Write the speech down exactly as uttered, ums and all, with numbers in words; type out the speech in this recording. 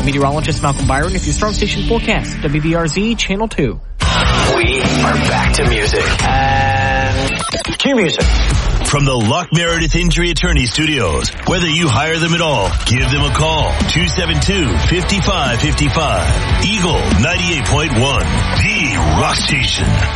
Meteorologist Malcolm Byron with your Storm Station forecast, W B R Z Channel two. We are back to music. And cue music. From the Lock Meredith Injury Attorney Studios, whether you hire them at all, give them a call. two seven two, five five five five. Eagle ninety-eight point one, the rock station.